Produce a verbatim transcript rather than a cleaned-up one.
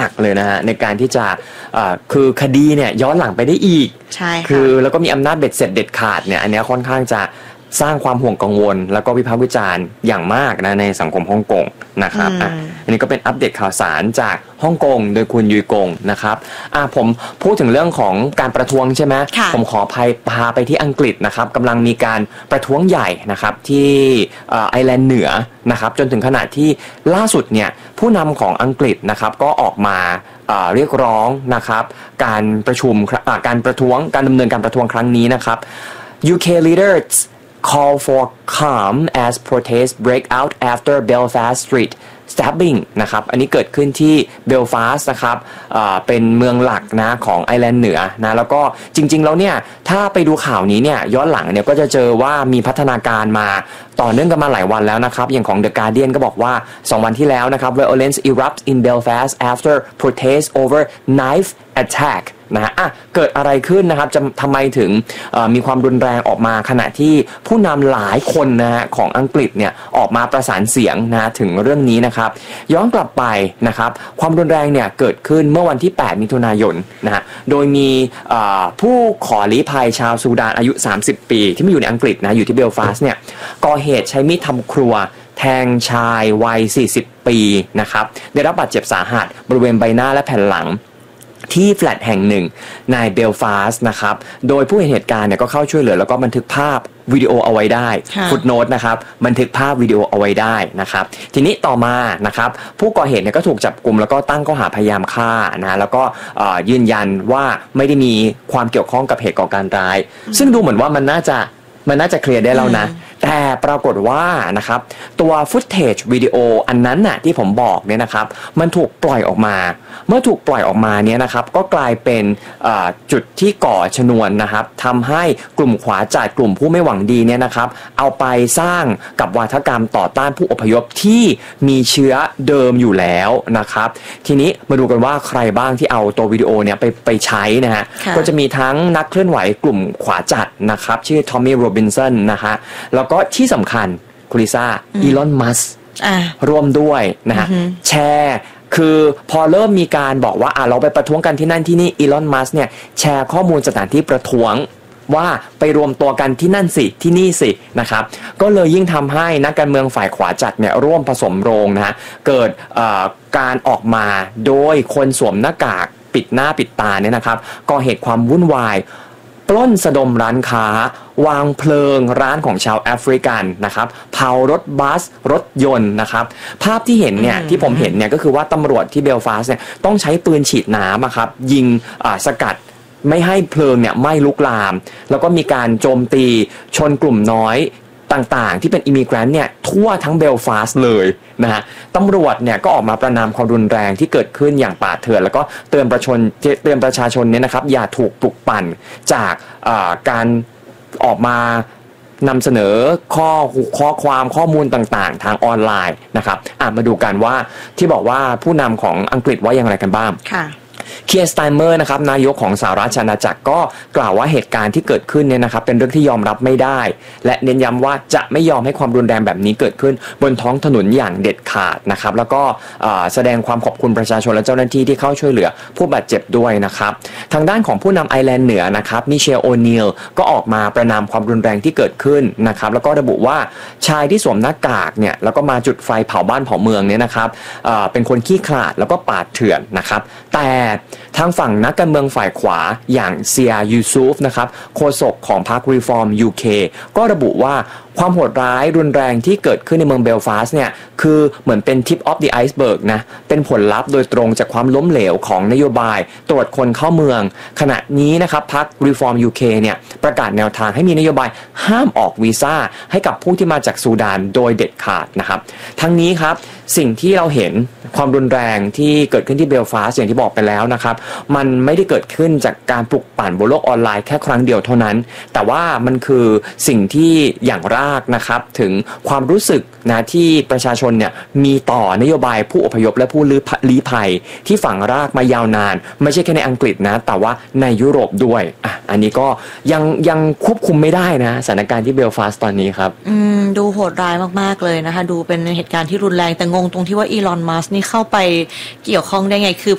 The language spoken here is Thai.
กเลยนะฮะในการที่จะคือคดีเนี่ยย้อนหลังไปได้อีกใช่ค่ะคือแล้วก็มีอำนาจเบ็ดเสร็จเด็ดขาดเนี่ยอันนี้ค่อนข้างจะสร้างความห่วงกังวลแล้วก็วิพากษ์วิจารณ์อย่างมากนะในสังคมฮ่องกงนะครับอ่ะอันนี้ก็เป็นอัปเดตข่าวสารจากฮ่องกงโดยคุณยุยกงนะครับอ่ะผมพูดถึงเรื่องของการประท้วงใช่ไหมผมขอพาพาไปที่อังกฤษนะครับกำลังมีการประท้วงใหญ่นะครับที่ไอร์แลนด์เหนือนะครับจนถึงขนาดที่ล่าสุดเนี่ยผู้นำของอังกฤษนะครับก็ออกมาเรียกร้องนะครับการประชุมการประท้วงการดำเนินการประท้วงครั้งนี้นะครับ ยู เค leaders call for calm as protests break out after Belfast Street stabbing นะครับอันนี้เกิดขึ้นที่เบลฟาสต์นะครับเป็นเมืองหลักนะของไอร์แลนด์เหนือนะแล้วก็จริงๆแล้วเนี่ยถ้าไปดูข่าวนี้เนี่ยย้อนหลังเนี่ยก็จะเจอว่ามีพัฒนาการมาต่อเนื่องกันมาหลายวันแล้วนะครับอย่างของ The Guardian ก็บอกว่าสองวันที่แล้วนะครับ violence erupts in Belfast after protests over knife attack นะฮะอ่ะเกิดอะไรขึ้นนะครับจะทำไมถึงมีความรุนแรงออกมาขณะที่ผู้นำหลายคนนะฮะของอังกฤษเนี่ยออกมาประสานเสียงนะถึงเรื่องนี้นะครับย้อนกลับไปนะครับความรุนแรงเนี่ยเกิดขึ้นเมื่อวันที่แปดมิถุนายนนะฮะโดยมีผู้ขอลี้ภัยชาวซูดานอายุสามสิบปีที่มาอยู่ในอังกฤษนะอยู่ที่เบลฟาสต์เนี่ยก่อเหตุใช้มีดทำครัวแทงชายวัยสี่สิบปีนะครับได้รับบาดเจ็บสาหัสบริเวณใบหน้าและแผ่นหลังที่แฟลตแห่งหนึ่งในเบลฟาสต์นะครับโดยผู้เห็นเหตุการณ์เนี่ยก็เข้าช่วยเหลือแล้วก็บันทึกภาพวิดีโอเอาไว้ได้ฟุตโนตนะครับบันทึกภาพวิดีโอเอาไว้ได้นะครับทีนี้ต่อมานะครับผู้ก่อเหตุเนี่ยก็ถูกจับกุมแล้วก็ตั้งข้อหาพยายามฆ่านะแล้วก็ยืนยันว่าไม่ได้มีความเกี่ยวข้องกับเหตุก่อการร้ายซึ่งดูเหมือนว่ามันน่าจะมันน่าจะเคลียร์ได้แล้วนะแต่ปรากฏว่านะครับตัวฟุตเทจวิดีโออันนั้นน่ะที่ผมบอกเนี่ยนะครับมันถูกปล่อยออกมาเมื่อถูกปล่อยออกมาเนี่ยนะครับก็กลายเป็นจุดที่ก่อชนวนนะครับทำให้กลุ่มขวาจัดกลุ่มผู้ไม่หวังดีเนี่ยนะครับเอาไปสร้างกับวาทกรรมต่อต้านผู้อพยพที่มีเชื้อเดิมอยู่แล้วนะครับทีนี้มาดูกันว่าใครบ้างที่เอาตัววิดีโอเนี่ยไปไปใช้นะฮะก็จะมีทั้งนักเคลื่อนไหวกลุ่มขวาจัดนะครับชื่อทอมมี่โรบินสันนะฮะแล้วก็ที่สำคัญคุณลิซ่าอีลอนมัสก์ร่วมด้วยนะฮะแชร์คือพอเริ่มมีการบอกว่าอ่ะเราไปประท้วงกันที่นั่นที่นี่อีลอนมัสก์เนี่ยแชร์ข้อมูลสถานที่ประท้วงว่าไปรวมตัวกันที่นั่นสิที่นี่สินะครับก็เลยยิ่งทำให้นักการเมืองฝ่ายขวาจัดเนี่ยร่วมผสมโรงนะฮะเกิดการออกมาโดยคนสวมหน้ากากปิดหน้าปิดตาเนี่ยนะครับก่อเหตุความวุ่นวายปล้นสะดมร้านค้าวางเพลิงร้านของชาวแอฟริกันนะครับเผารถบัสรถยนต์นะครับภาพที่เห็นเนี่ยที่ผมเห็นเนี่ยก็คือว่าตำรวจที่เบลฟาสต์เนี่ยต้องใช้ปืนฉีดน้ำครับยิงสกัดไม่ให้เพลิงเนี่ยไหม้ลุกลามแล้วก็มีการโจมตีชนกลุ่มน้อยต่างๆที่เป็นอิมิเกรนต์เนี่ยทั่วทั้งเบลฟาสต์เลยนะฮะตำรวจเนี่ยก็ออกมาประนามความรุนแรงที่เกิดขึ้นอย่างป่าเถื่อนแล้วก็เตือนประชาชนเตือนประชาชนเนี่ยนะครับอย่าถูกปลุกปั่นจากการออกมานำเสนอข้อข้อความข้อมูลต่างๆทางออนไลน์นะครับอ่ะมาดูกันว่าที่บอกว่าผู้นำของอังกฤษว่าอย่างไรกันบ้างค่ะเคียร์ สไตน์เมอร์นะครับนายกของสหราชอาณาจักรก็กล่าวว่าเหตุการณ์ที่เกิดขึ้นเนี่ยนะครับเป็นเรื่องที่ยอมรับไม่ได้และเน้นย้ำว่าจะไม่ยอมให้ความรุนแรงแบบนี้เกิดขึ้นบนท้องถนนอย่างเด็ดขาดนะครับแล้วก็แสดงความขอบคุณประชาชนและเจ้าหน้าที่ที่เข้าช่วยเหลือผู้บาดเจ็บด้วยนะครับทางด้านของผู้นำไอร์แลนด์เหนือนะครับมิเชลโอนีลก็ออกมาประนามความรุนแรงที่เกิดขึ้นนะครับแล้วก็ระบุว่าชายที่สวมหน้ากากเนี่ยแล้วก็มาจุดไฟเผาบ้านเผาเมืองเนี่ยนะครับเป็นคนขี้ขลาดแล้วก็ปาดเถื่อนนะครับแต่ทางฝั่งนักการเมืองฝ่ายขวาอย่างเซียยูซูฟนะครับโฆษกของพรรค Reform ยู เค ก็ระบุว่าความโหดร้ายรุนแรงที่เกิดขึ้นในเมืองเบลฟาสต์เนี่ยคือเหมือนเป็น tip of the iceberg นะเป็นผลลัพธ์โดยตรงจากความล้มเหลวของนโยบายตรวจคนเข้าเมืองขณะนี้นะครับพรรค Reform ยู เค เนี่ยประกาศแนวทางให้มีนโยบายห้ามออกวีซ่าให้กับผู้ที่มาจากซูดานโดยเด็ดขาดนะครับทั้งนี้ครับสิ่งที่เราเห็นความรุนแรงที่เกิดขึ้นที่เบลฟาสต์อย่างที่บอกไปแล้วนะครับมันไม่ได้เกิดขึ้นจากการปลุกปั่นบนโลกออนไลน์แค่ครั้งเดียวเท่านั้นแต่ว่ามันคือสิ่งที่อย่างรากนะครับถึงความรู้สึกนะที่ประชาชนเนี่ยมีต่อนโยบายผู้อพยพและผู้ลี้ภัยที่ฝังรากมายาวนานไม่ใช่แค่ในอังกฤษนะแต่ว่าในยุโรปด้วยอ่ะอันนี้ก็ยังยังควบคุมไม่ได้นะสถานการณ์ที่เบลฟาสต์ตอนนี้ครับอืมดูโหดร้ายมากๆเลยนะคะดูเป็นเหตุการณ์ที่รุนแรงแต่งงตรงที่ว่าอีลอนมัสก์นี่เข้าไปเกี่ยวข้องได้ไงคือ